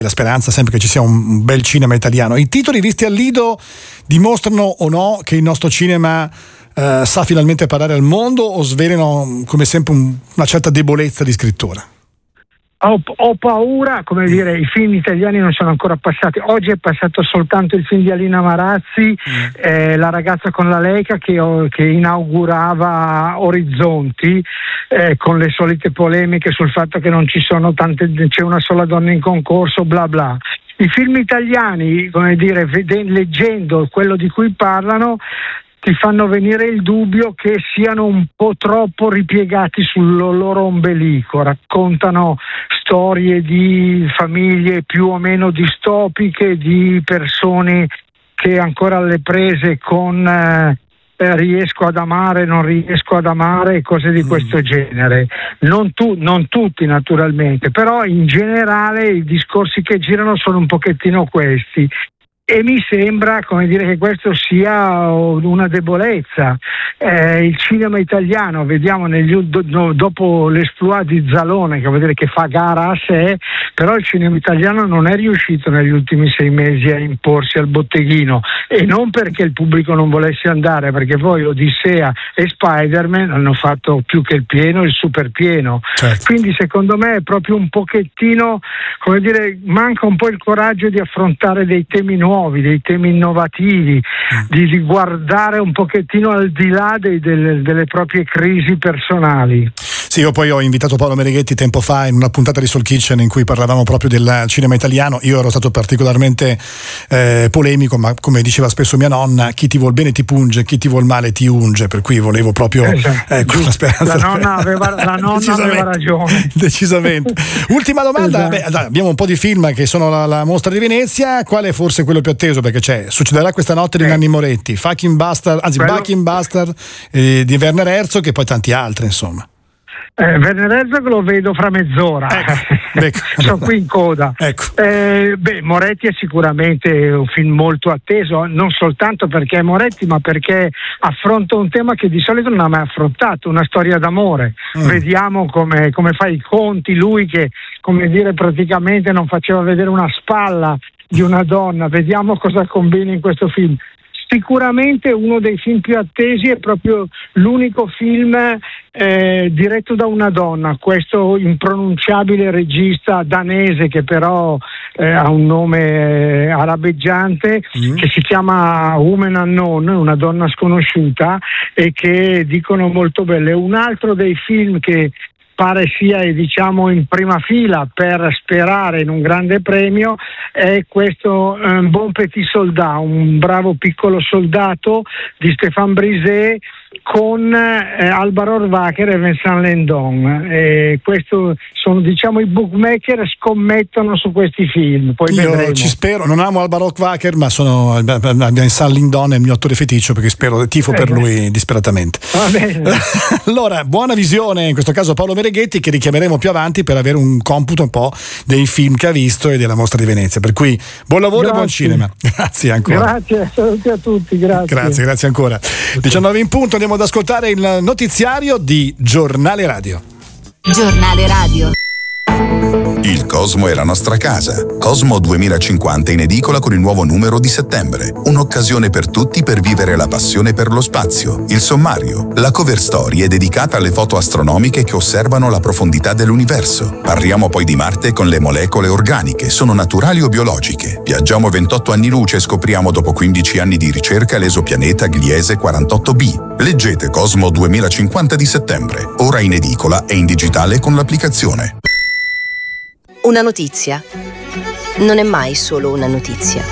La speranza sempre che ci sia un bel cinema italiano. I titoli visti al Lido dimostrano o no che il nostro cinema sa finalmente parlare al mondo, o svelano come sempre una certa debolezza di scrittura? Ho paura, come dire, i film italiani non sono ancora passati. Oggi è passato soltanto il film di Alina Marazzi, La ragazza con la Leica, che inaugurava Orizzonti, con le solite polemiche sul fatto che non ci sono c'è una sola donna in concorso, bla bla. I film italiani, come dire, leggendo quello di cui parlano, ti fanno venire il dubbio che siano un po' troppo ripiegati sul loro ombelico, raccontano storie di famiglie più o meno distopiche, di persone che ancora alle prese con riesco ad amare, non riesco ad amare, cose di questo genere. Non tutti naturalmente, però in generale i discorsi che girano sono un pochettino questi. E mi sembra, come dire, che questo sia una debolezza. Il cinema italiano, vediamo dopo l'esploit di Zalone, che vuol dire che fa gara a sé, però il cinema italiano non è riuscito negli ultimi 6 mesi a imporsi al botteghino, e non perché il pubblico non volesse andare, perché poi Odissea e Spider-Man hanno fatto più che il pieno, il super pieno. Certo. Quindi secondo me è proprio un pochettino, come dire, manca un po' il coraggio di affrontare dei temi nuovi, dei temi innovativi, di guardare un pochettino al di là delle proprie crisi personali. Sì, io poi ho invitato Paolo Mereghetti tempo fa in una puntata di Soul Kitchen in cui parlavamo proprio del cinema italiano. Io ero stato particolarmente polemico, ma come diceva spesso mia nonna, chi ti vuol bene ti punge, chi ti vuol male ti unge, per cui volevo proprio la speranza. La nonna aveva ragione. Decisamente. Ultima domanda. Esatto. Abbiamo un po' di film che sono la mostra di Venezia. Qual è forse quello più atteso? Perché succederà questa notte di Nanni Moretti, Fucking Bastard di Werner Herzog, e poi tanti altri, insomma. Werner Herzog lo vedo fra mezz'ora, sono qui in coda. Ecco. Moretti è sicuramente un film molto atteso, non soltanto perché è Moretti, ma perché affronta un tema che di solito non ha mai affrontato, una storia d'amore. Vediamo come fa i conti, lui che, come dire, praticamente non faceva vedere una spalla di una donna. Vediamo cosa combina in questo film. Sicuramente uno dei film più attesi è proprio l'unico film diretto da una donna, questo impronunciabile regista danese che però ha un nome arabeggiante, che si chiama Woman Unknown, una donna sconosciuta, e che dicono molto belle. Un altro dei film che pare sia, diciamo, in prima fila per sperare in un grande premio è questo Bon Petit Soldat, un bravo piccolo soldato di Stéphane Brisé con Alba Rohrwacher e Vincent Lindon. Questo sono, diciamo, i bookmaker scommettono su questi film. Poi io vedremo. Ci spero, non amo Alba Rohrwacher, ma Vincent Lindon è il mio attore feticcio, perché tifo per lui disperatamente. Va bene. Allora, buona visione in questo caso Paolo Mereghetti, che richiameremo più avanti per avere un computo un po' dei film che ha visto e della mostra di Venezia, per cui buon lavoro e buon cinema. Grazie ancora. Grazie, saluti a tutti, grazie ancora. 19 in punto, andiamo ad ascoltare il notiziario di Giornale Radio. Giornale Radio. Il Cosmo è la nostra casa. Cosmo 2050 in edicola con il nuovo numero di settembre. Un'occasione per tutti per vivere la passione per lo spazio. Il sommario. La cover story è dedicata alle foto astronomiche che osservano la profondità dell'universo. Parliamo poi di Marte con le molecole organiche. Sono naturali o biologiche? Viaggiamo 28 anni luce e scopriamo dopo 15 anni di ricerca l'esopianeta Gliese 48b. Leggete Cosmo 2050 di settembre. Ora in edicola e in digitale con l'applicazione. Una notizia non è mai solo una notizia.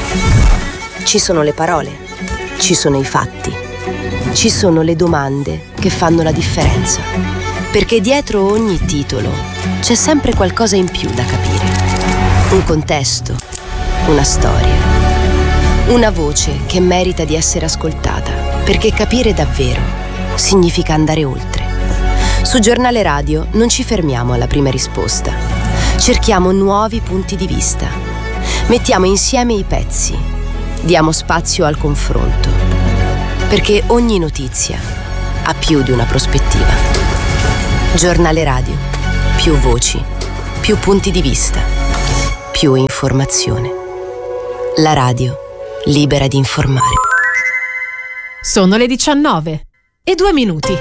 Ci sono le parole, ci sono i fatti, ci sono le domande che fanno la differenza. Perché dietro ogni titolo c'è sempre qualcosa in più da capire. Un contesto, una storia, una voce che merita di essere ascoltata. Perché capire davvero significa andare oltre. Su Giornale Radio non ci fermiamo alla prima risposta. Cerchiamo nuovi punti di vista. Mettiamo insieme i pezzi. Diamo spazio al confronto. Perché ogni notizia ha più di una prospettiva. Giornale Radio. Più voci, più punti di vista, più informazione. La radio, libera di informare. Sono le 19:02.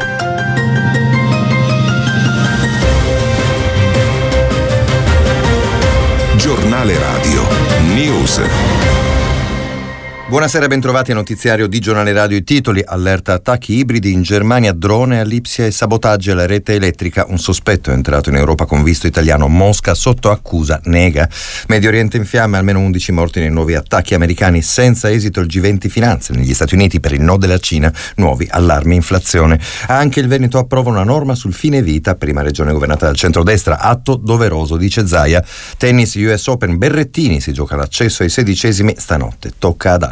Giornale Radio News. Buonasera, bentrovati al notiziario di Giornale Radio. I titoli: allerta attacchi ibridi in Germania, drone, allipsia e sabotaggi alla rete elettrica. Un sospetto è entrato in Europa con visto italiano. Mosca sotto accusa, nega. Medio Oriente in fiamme, almeno 11 morti nei nuovi attacchi americani. Senza esito il G20 finanze. Negli Stati Uniti per il no della Cina, nuovi allarmi inflazione. Anche il Veneto approva una norma sul fine vita, prima regione governata dal centrodestra. Atto doveroso, dice Zaia. Tennis US Open, Berrettini si gioca l'accesso ai 16esimi. Stanotte tocca ad Alcaraz.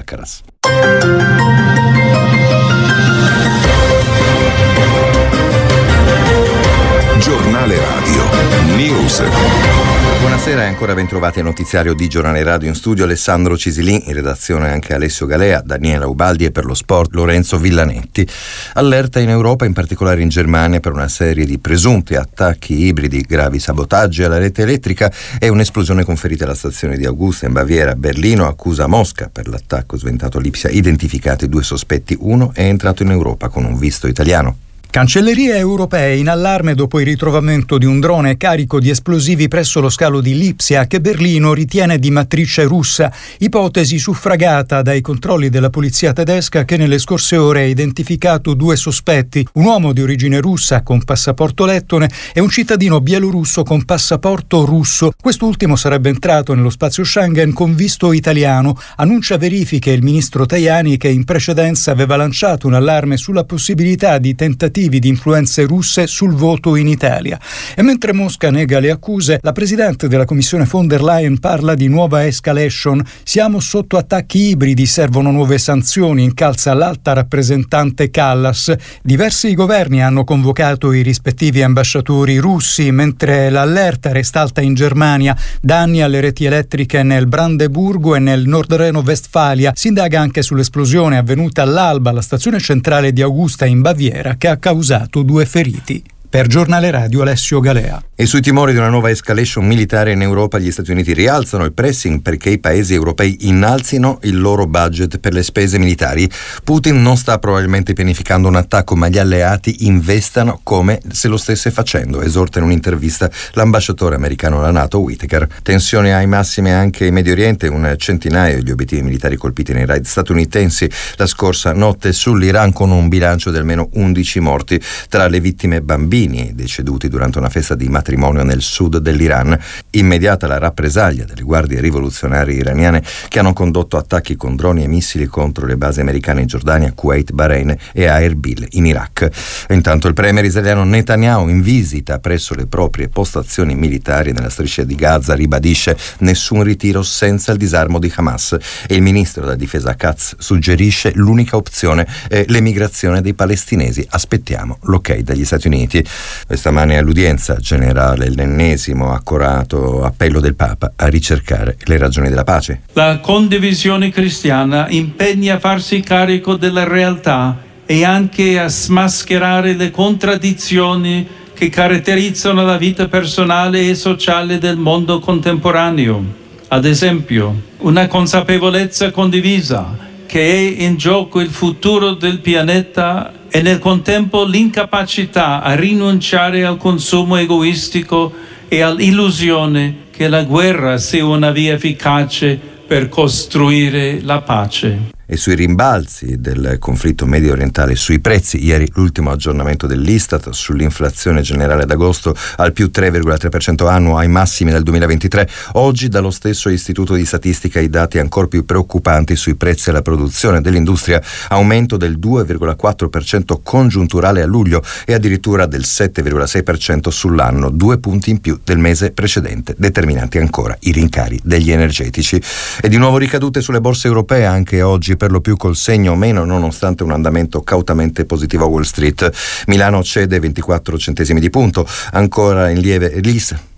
Giornale Radio News. Buonasera e ancora bentrovati al notiziario di Giornale Radio. In studio Alessandro Cisilin, in redazione anche Alessio Galea, Daniela Ubaldi e per lo sport Lorenzo Villanetti. Allerta in Europa, in particolare in Germania, per una serie di presunti attacchi ibridi, gravi sabotaggi alla rete elettrica e un'esplosione con ferite alla stazione di Augusta in Baviera. Berlino accusa Mosca per l'attacco sventato all'Ipsia. Identificati 2 sospetti, uno è entrato in Europa con un visto italiano. Cancellerie europee in allarme dopo il ritrovamento di un drone carico di esplosivi presso lo scalo di Lipsia che Berlino ritiene di matrice russa, ipotesi suffragata dai controlli della polizia tedesca che nelle scorse ore ha identificato 2 sospetti, un uomo di origine russa con passaporto lettone e un cittadino bielorusso con passaporto russo. Quest'ultimo sarebbe entrato nello spazio Schengen con visto italiano. Annuncia verifiche il ministro Tajani, che in precedenza aveva lanciato un allarme sulla possibilità di tentativi di influenze russe sul voto in Italia. E mentre Mosca nega le accuse, la presidente della Commissione von der Leyen parla di nuova escalation. Siamo sotto attacchi ibridi, servono nuove sanzioni, incalza l'alta rappresentante Kallas. Diversi governi hanno convocato i rispettivi ambasciatori russi, mentre l'allerta resta alta in Germania. Danni alle reti elettriche nel Brandeburgo e nel Nordreno-Westfalia. Si indaga anche sull'esplosione avvenuta all'alba alla stazione centrale di Augusta in Baviera, che ha causato 2 feriti. Per Giornale Radio Alessio Galea. E sui timori di una nuova escalation militare in Europa, gli Stati Uniti rialzano il pressing perché i paesi europei innalzino il loro budget per le spese militari. Putin non sta probabilmente pianificando un attacco, ma gli alleati investano come se lo stesse facendo, esorta in un'intervista l'ambasciatore americano alla NATO Whitaker. Tensioni ai massimi anche in Medio Oriente, un centinaio gli obiettivi militari colpiti nei raid statunitensi la scorsa notte sull'Iran, con un bilancio di almeno 11 morti, tra le vittime bambini deceduti durante una festa di matrimonio nel sud dell'Iran. Immediata la rappresaglia delle guardie rivoluzionarie iraniane che hanno condotto attacchi con droni e missili contro le basi americane in Giordania, Kuwait, Bahrain e a Erbil in Iraq. Intanto il premier israeliano Netanyahu, in visita presso le proprie postazioni militari nella striscia di Gaza, ribadisce nessun ritiro senza il disarmo di Hamas, e il ministro della difesa Katz suggerisce l'unica opzione è l'emigrazione dei palestinesi. Aspettiamo l'ok dagli Stati Uniti. Stamani all'udienza generale l'ennesimo accorato appello del Papa a ricercare le ragioni della pace. La condivisione cristiana impegna a farsi carico della realtà e anche a smascherare le contraddizioni che caratterizzano la vita personale e sociale del mondo contemporaneo. Ad esempio, una consapevolezza condivisa che è in gioco il futuro del pianeta e nel contempo l'incapacità a rinunciare al consumo egoistico e all'illusione che la guerra sia una via efficace per costruire la pace. E sui rimbalzi del conflitto medio orientale, sui prezzi, ieri l'ultimo aggiornamento dell'Istat sull'inflazione generale d'agosto al più 3,3% annuo, ai massimi del 2023. Oggi dallo stesso istituto di statistica i dati ancora più preoccupanti sui prezzi alla produzione dell'industria, aumento del 2,4% congiunturale a luglio e addirittura del 7,6% sull'anno, 2 punti in più del mese precedente, determinanti ancora i rincari degli energetici. E di nuovo ricadute sulle borse europee anche oggi, per lo più col segno meno, nonostante un andamento cautamente positivo a Wall Street. Milano cede 24 centesimi di punto, ancora in lieve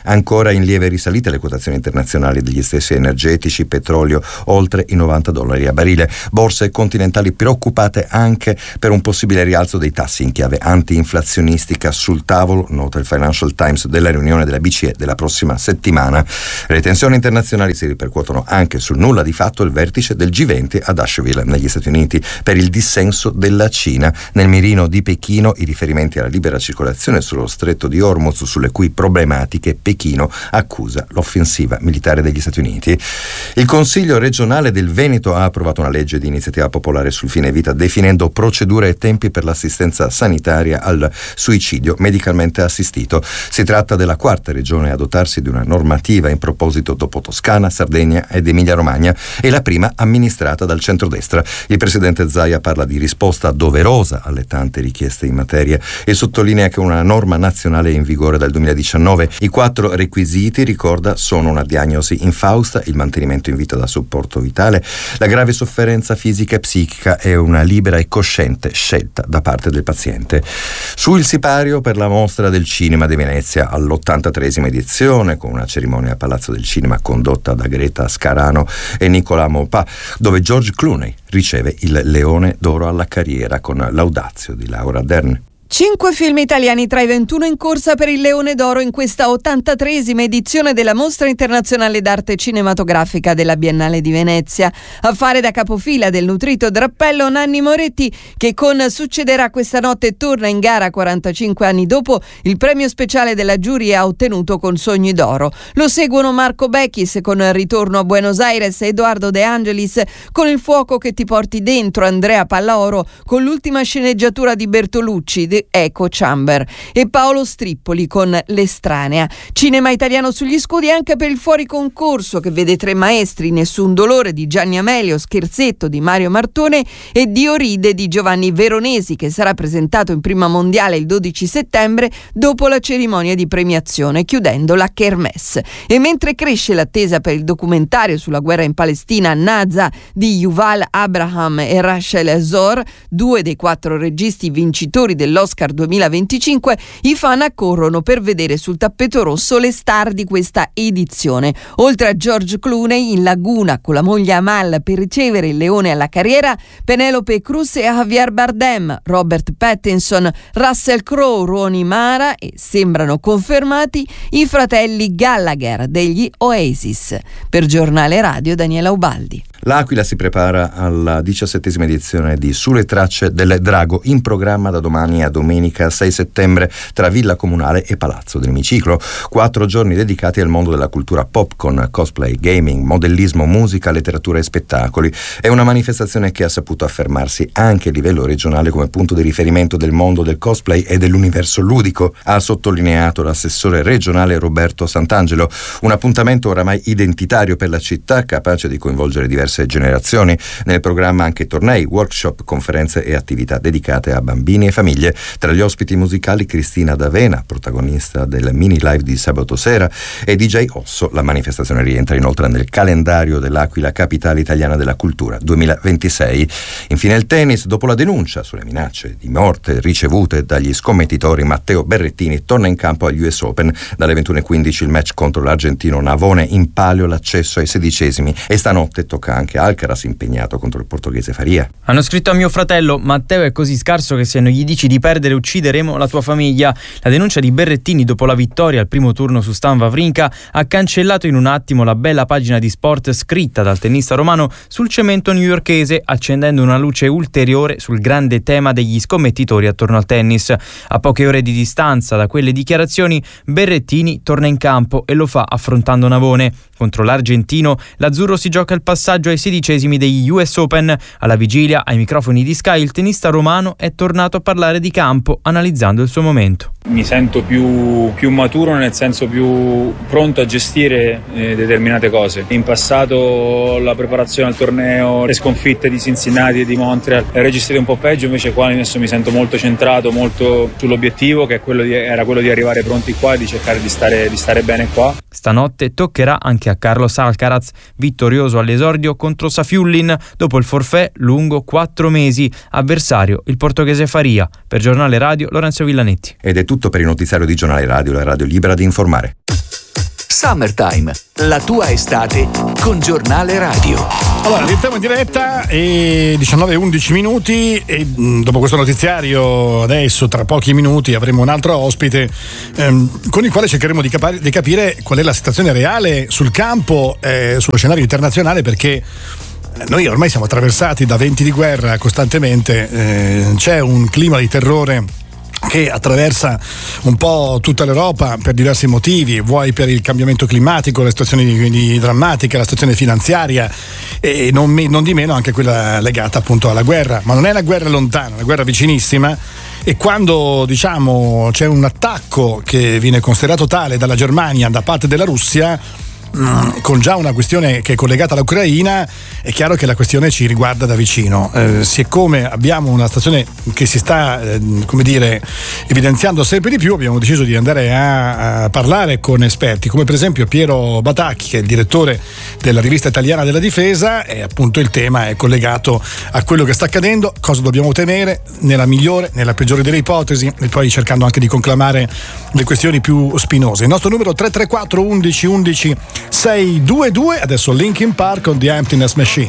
Ancora in lieve risalita le quotazioni internazionali degli stessi energetici, petrolio oltre i $90 a barile. Borse continentali preoccupate anche per un possibile rialzo dei tassi in chiave anti-inflazionistica sul tavolo, nota il Financial Times, della riunione della BCE della prossima settimana. Le tensioni internazionali si ripercuotono anche sul nulla di fatto il vertice del G20 ad Asheville negli Stati Uniti per il dissenso della Cina. Nel mirino di Pechino i riferimenti alla libera circolazione sullo stretto di Hormuz, sulle cui problematiche Pechino accusa l'offensiva militare degli Stati Uniti. Il Consiglio regionale del Veneto ha approvato una legge di iniziativa popolare sul fine vita, definendo procedure e tempi per l'assistenza sanitaria al suicidio medicalmente assistito. Si tratta della quarta regione a dotarsi di una normativa in proposito dopo Toscana, Sardegna ed Emilia-Romagna, e la prima amministrata dal centrodestra. Il presidente Zaia parla di risposta doverosa alle tante richieste in materia e sottolinea che una norma nazionale è in vigore dal 2019. I 4 requisiti, ricorda, sono una diagnosi infausta, il mantenimento in vita da supporto vitale, la grave sofferenza fisica e psichica e una libera e cosciente scelta da parte del paziente. Sul sipario per la Mostra del Cinema di Venezia all'83esima edizione, con una cerimonia a Palazzo del Cinema condotta da Greta Scarano e Nicola Maupas, dove George Clooney riceve il Leone d'Oro alla carriera con Laudazio di Laura Dern. 5 film italiani tra i 21 in corsa per il Leone d'Oro in questa 83esima edizione della Mostra Internazionale d'Arte Cinematografica della Biennale di Venezia. A fare da capofila del nutrito drappello Nanni Moretti, che con Succederà questa notte torna in gara 45 anni dopo il premio speciale della giuria ha ottenuto con Sogni d'Oro. Lo seguono Marco Bechis con Ritorno a Buenos Aires, Edoardo De Angelis con Il fuoco che ti porti dentro, Andrea Pallaoro con l'ultima sceneggiatura di Bertolucci, Echo Chamber, e Paolo Strippoli con L'estranea. Cinema italiano sugli scudi anche per il fuori concorso, che vede 3 maestri: Nessun dolore di Gianni Amelio, Scherzetto di Mario Martone e Dioride di Giovanni Veronesi, che sarà presentato in Prima Mondiale il 12 settembre dopo la cerimonia di premiazione, chiudendo la Kermesse. E mentre cresce l'attesa per il documentario sulla guerra in Palestina, Naza di Yuval Abraham e Rachel Zor, 2 dei 4 registi vincitori dell'Oscar 2025, i fan accorrono per vedere sul tappeto rosso le star di questa edizione. Oltre a George Clooney in Laguna con la moglie Amal per ricevere il Leone alla carriera, Penelope Cruz e Javier Bardem, Robert Pattinson, Russell Crowe, Rooney Mara e, sembrano confermati, i fratelli Gallagher degli Oasis. Per Giornale Radio, Daniela Ubaldi. L'Aquila si prepara alla 17esima edizione di Sulle tracce del Drago, in programma da domani a domenica 6 settembre tra Villa Comunale e Palazzo dell'Emiciclo. 4 giorni dedicati al mondo della cultura pop con cosplay, gaming, modellismo, musica, letteratura e spettacoli. È una manifestazione che ha saputo affermarsi anche a livello regionale come punto di riferimento del mondo del cosplay e dell'universo ludico, ha sottolineato l'assessore regionale Roberto Sant'Angelo. Un appuntamento oramai identitario per la città, capace di coinvolgere diverse generazioni. Nel programma anche tornei, workshop, conferenze e attività dedicate a bambini e famiglie. Tra gli ospiti musicali Cristina D'Avena, protagonista del mini live di sabato sera, e DJ Osso. La manifestazione rientra inoltre nel calendario dell'Aquila Capitale Italiana della Cultura 2026. Infine il tennis. Dopo la denuncia sulle minacce di morte ricevute dagli scommettitori, Matteo Berrettini torna in campo agli US Open. Dalle 21:15 il match contro l'argentino Navone, in palio l'accesso ai 16esimi, e stanotte tocca anche Alcaraz impegnato contro il portoghese Faria. Hanno scritto a mio fratello: Matteo è così scarso che se non gli dici di perdere uccideremo la tua famiglia. La denuncia di Berrettini dopo la vittoria al primo turno su Stan Wawrinka ha cancellato in un attimo la bella pagina di sport scritta dal tennista romano sul cemento newyorkese, accendendo una luce ulteriore sul grande tema degli scommettitori attorno al tennis. A poche ore di distanza da quelle dichiarazioni, Berrettini torna in campo e lo fa affrontando Navone. Contro l'argentino, l'azzurro si gioca il passaggio ai 16esimi degli US Open. Alla vigilia, ai microfoni di Sky, il tennista romano è tornato a parlare di campo, analizzando il suo momento. Mi sento più maturo, nel senso più pronto a gestire determinate cose. In passato la preparazione al torneo, le sconfitte di Cincinnati e di Montreal le registrate un po' peggio, invece qua adesso mi sento molto centrato, molto sull'obiettivo, che è era quello di arrivare pronti qua e di cercare di stare bene qua. Stanotte toccherà anche a Carlos Alcaraz, vittorioso all'esordio contro Safiullin dopo il forfait lungo 4 mesi, avversario il portoghese Faria. Per Giornale Radio, Lorenzo Villanetti. Ed è tutto per il notiziario di Giornale Radio, la radio libera di informare. Summertime, la tua estate con Giornale Radio. Allora, rientriamo in diretta e 19:11 minuti e dopo questo notiziario adesso tra pochi minuti avremo un altro ospite con il quale cercheremo di capire qual è la situazione reale sul campo, sullo scenario internazionale, perché noi ormai siamo attraversati da venti di guerra costantemente, c'è un clima di terrore che attraversa un po' tutta l'Europa per diversi motivi, vuoi per il cambiamento climatico, la situazione drammatica, la situazione finanziaria e non di meno anche quella legata appunto alla guerra, ma non è una guerra lontana, è una guerra vicinissima. E quando diciamo c'è un attacco che viene considerato tale dalla Germania da parte della Russia, con già una questione che è collegata all'Ucraina, è chiaro che la questione ci riguarda da vicino. Siccome abbiamo una situazione che si sta evidenziando sempre di più, abbiamo deciso di andare a parlare con esperti come per esempio Piero Batacchi, che è il direttore della rivista italiana della difesa, e appunto il tema è collegato a quello che sta accadendo, cosa dobbiamo temere nella migliore, nella peggiore delle ipotesi, e poi cercando anche di conclamare le questioni più spinose. Il nostro numero 334 11 11 622, adesso Linkin Park con The Emptiness Machine.